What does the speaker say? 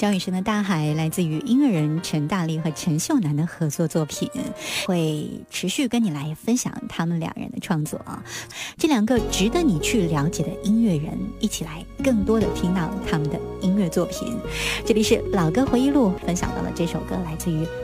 张雨生的《大海》来自于音乐人陈大力和陈秀楠的合作作品，会持续跟你来分享他们两人的创作啊。这两个值得你去了解的音乐人，一起来更多的听到他们的音乐作品。这里是老歌回忆录，分享到了这首歌来自于